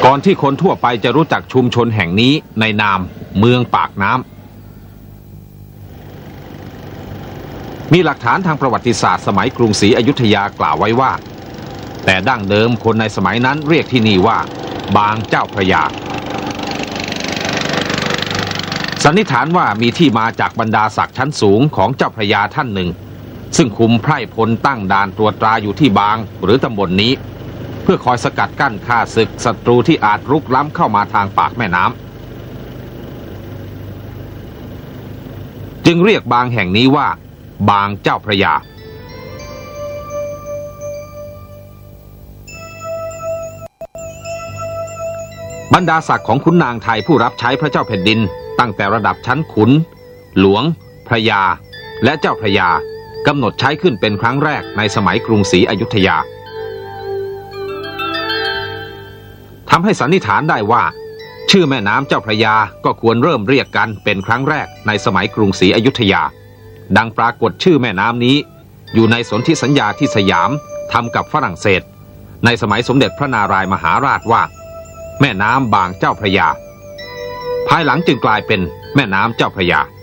ก่อนที่คนทั่วไปจะรู้จักชุมชนแห่งนี้ในนามเมืองปากน้ำมีหลักฐานทางประวัติศาสตร์สมัยกรุงศรีอยุธยากล่าวไว้ว่าแต่ดั้งเดิมคนในสมัยนั้นเรียกที่นี่ว่าบางเจ้าพระยาสันนิษฐานว่ามีที่มาจากบรรดาศักดิ์ชั้นสูงของเจ้าพระยาท่านหนึ่งซึ่งคุมไพร่พลตั้งด่านตรวจตราอยู่ที่บางหรือตำบลนี้เพื่อคอยสกัดกั้นฆ่าศึกศัตรูที่อาจรุกล้ำเข้ามาทางปากแม่น้ำจึงเรียกบางแห่งนี้ว่าบางเจ้าพระยาบรรดาศักดิ์ของขุนนางไทยผู้รับใช้พระเจ้าแผ่นดินตั้งแต่ระดับชั้นขุนหลวงพระยาและเจ้าพระยากำหนดใช้ขึ้นเป็นครั้งแรกในสมัยกรุงศรีอยุธยาทำให้สันนิษฐานได้ว่าชื่อแม่น้ำเจ้าพระยาก็ควรเริ่มเรียกกันเป็นครั้งแรกในสมัยกรุงศรีอยุธยาดังปรากฏชื่อแม่น้ำนี้อยู่ในสนธิสัญญาที่สยามทำกับฝรั่งเศสในสมัยสมเด็จพระนารายมหาราชว่าแม่น้ำบางเจ้าพระยาภายหลังจึงกลายเป็นแม่น้ำเจ้าพระยา